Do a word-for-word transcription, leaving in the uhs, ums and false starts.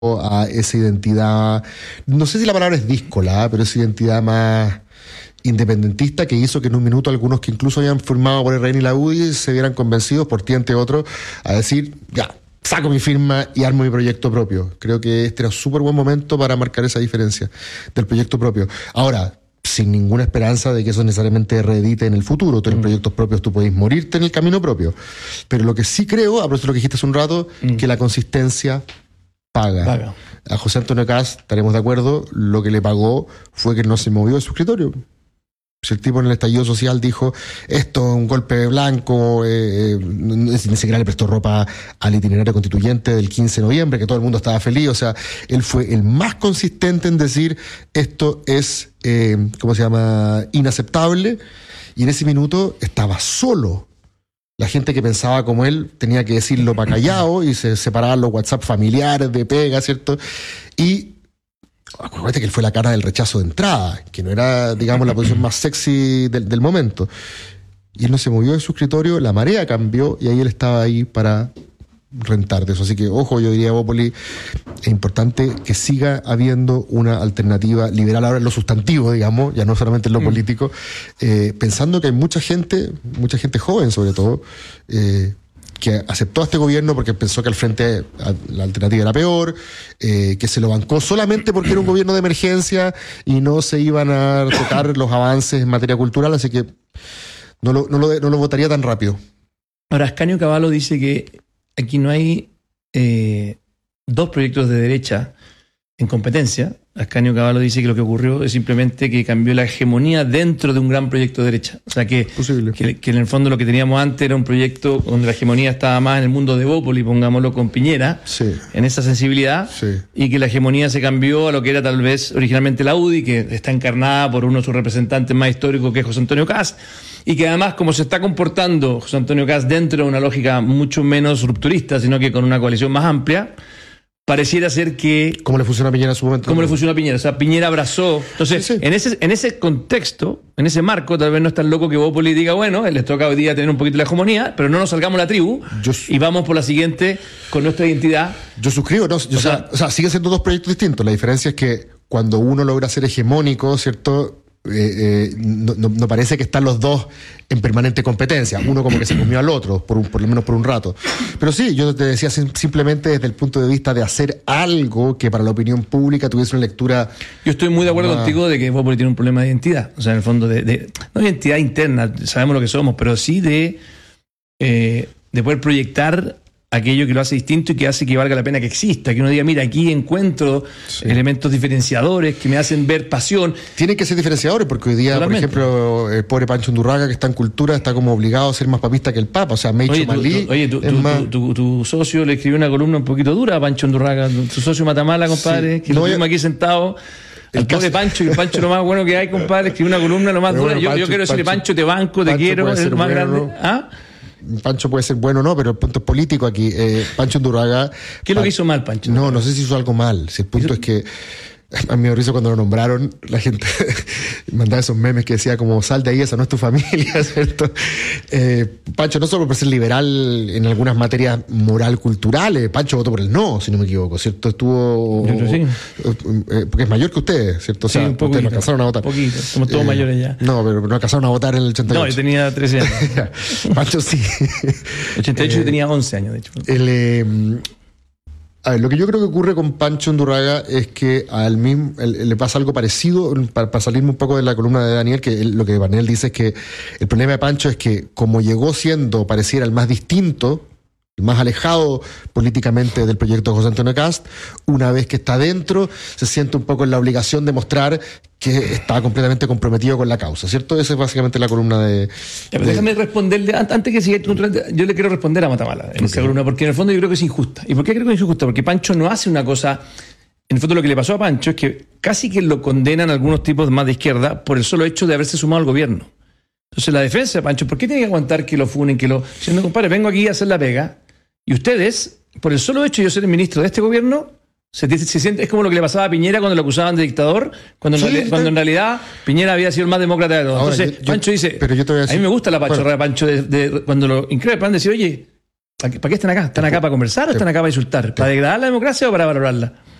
a esa identidad, no sé si la palabra es díscola, pero esa identidad más independentista que hizo que en un minuto algunos que incluso habían firmado por el R N y la U D I se vieran convencidos por ti ante otro a decir, ya, saco mi firma y armo mi proyecto propio. Creo que este era un súper buen momento para marcar esa diferencia del proyecto propio. Ahora, sin ninguna esperanza de que eso necesariamente reedite en el futuro. Tú en mm. proyectos propios tú podés morirte en el camino propio. Pero lo que sí creo, a propósito de lo que dijiste hace un rato, mm. que la consistencia paga. paga. A José Antonio Kast, estaremos de acuerdo, lo que le pagó fue que no se movió de su escritorio. Si el tipo en el estallido social dijo, esto es un golpe blanco, eh, ni siquiera le prestó ropa al itinerario constituyente del quince de noviembre, que todo el mundo estaba feliz, o sea, él fue el más consistente en decir, esto es, eh, ¿cómo se llama?, inaceptable, y en ese minuto estaba solo. La gente que pensaba como él tenía que decirlo para callado y se separaban los WhatsApp familiares de pega, ¿cierto? Y acuérdate que él fue la cara del rechazo de entrada, que no era, digamos, la posición más sexy del, del momento. Y él no se movió de su escritorio, la marea cambió y ahí él estaba ahí para rentar de eso. Así que, ojo, yo diría, Bópoli, es importante que siga habiendo una alternativa liberal ahora en lo sustantivo, digamos, ya no solamente en lo mm. político, eh, pensando que hay mucha gente, mucha gente joven sobre todo, eh, que aceptó a este gobierno porque pensó que al frente la alternativa era peor, eh, que se lo bancó solamente porque era un gobierno de emergencia y no se iban a tocar los avances en materia cultural, así que no lo, no lo, no lo votaría tan rápido. Ahora, Ascanio Cavallo dice que aquí no hay eh, dos proyectos de derecha en competencia. Ascanio Cavallo dice que lo que ocurrió es simplemente que cambió la hegemonía dentro de un gran proyecto de derecha. O sea, que, que, que en el fondo lo que teníamos antes era un proyecto donde la hegemonía estaba más en el mundo de Bópoli, pongámoslo con Piñera, sí. en esa sensibilidad, sí. y que la hegemonía se cambió a lo que era tal vez originalmente la U D I, que está encarnada por uno de sus representantes más históricos, que es José Antonio Kast, y que además, como se está comportando José Antonio Kast dentro de una lógica mucho menos rupturista, sino que con una coalición más amplia, pareciera ser que... ¿Cómo le funciona a Piñera en su momento? ¿Cómo le funciona a Piñera? O sea, Piñera abrazó... Entonces, sí, sí. En, ese, en ese contexto, en ese marco, tal vez no es tan loco que Bópoli diga, bueno, les toca hoy día tener un poquito la hegemonía, pero no nos salgamos la tribu yo, y vamos por la siguiente con nuestra identidad. Yo suscribo, ¿no? Yo, o, sea, o sea, siguen siendo dos proyectos distintos. La diferencia es que cuando uno logra ser hegemónico, ¿cierto?, Eh, eh, no, no, no parece que están los dos en permanente competencia, uno como que se comió al otro, por, un, por lo menos por un rato. Pero sí, yo te decía sim- simplemente desde el punto de vista de hacer algo que para la opinión pública tuviese una lectura. Yo estoy muy de acuerdo más... contigo de que Bópoli tiene un problema de identidad, o sea, en el fondo de, de no de identidad interna, sabemos lo que somos, pero sí de eh, de poder proyectar aquello que lo hace distinto y que hace que valga la pena que exista, que uno diga, mira, aquí encuentro sí. elementos diferenciadores que me hacen ver pasión. Tienen que ser diferenciadores, porque hoy día, Totalmente. por ejemplo, el pobre Pancho Undurraga, que está en cultura, está como obligado a ser más papista que el Papa, o sea, Meicho oye, Malí. Oye, tu, tu, más... tu, tu, tu socio le escribió una columna un poquito dura a Pancho Undurraga, tu socio Matamala, compadre, sí. que no, lo tuvimos ya... aquí sentado. El caso de Pancho, y el Pancho lo más bueno que hay, compadre, escribió una columna lo más dura. Bueno, yo, Pancho, yo quiero decirle, Pancho, te banco, te Pancho quiero, es el más bueno, grande. ¿no? ¿Ah? Pancho puede ser bueno o no, pero el punto es político aquí. Eh, Pancho Undurraga... ¿Qué es lo que hizo mal, Pancho? No, no sé si hizo algo mal. Si el punto es que a mí me risa cuando lo nombraron, la gente mandaba esos memes que decía como, sal de ahí, esa no es tu familia, ¿cierto? Eh, Pancho no solo por ser liberal en algunas materias moral-culturales, Pancho votó por el no, si no me equivoco, ¿cierto? Estuvo... Yo creo sí. eh, porque es mayor que ustedes, ¿cierto? O sea, sí, un poquito, ustedes no alcanzaron a votar. Un poquito, somos todos eh, mayores ya. No, pero no alcanzaron a votar en el ochenta y ocho. No, yo tenía trece años. Pancho sí. ochenta y ocho eh, yo tenía once años, de hecho. El... Eh, A ver, lo que yo creo que ocurre con Pancho Undurraga es que al mismo él, le pasa algo parecido, para, para salirme un poco de la columna de Daniel, que él, lo que Daniel dice es que el problema de Pancho es que como llegó siendo, pareciera, el más distinto, el más alejado políticamente del proyecto de José Antonio Kast, una vez que está dentro, se siente un poco en la obligación de mostrar que está completamente comprometido con la causa, ¿cierto? Esa es básicamente la columna de... Ya, pero de... déjame responderle, antes que siga, yo le quiero responder a Matamala en okay. esa columna, porque en el fondo yo creo que es injusta. ¿Y por qué creo que es injusta? Porque Pancho no hace una cosa... En el fondo lo que le pasó a Pancho es que casi que lo condenan algunos tipos más de izquierda por el solo hecho de haberse sumado al gobierno. Entonces la defensa de Pancho, ¿por qué tiene que aguantar que lo funen, que lo... Diciendo, compadre, vengo aquí a hacer la pega, y ustedes, por el solo hecho de yo ser el ministro de este gobierno, se, se siente, es como lo que le pasaba a Piñera cuando lo acusaban de dictador, cuando, sí, en, reali- cuando en realidad Piñera había sido el más demócrata de todos. Ahora, entonces, yo, yo, Pancho dice, pero yo te voy a, decir, a mí me gusta la pachorra bueno, de Pancho de, de, cuando lo increpan, decir, oye, ¿Para qué están acá? ¿Están acá para conversar o están acá para insultar? ¿Para degradar la democracia o para valorarla?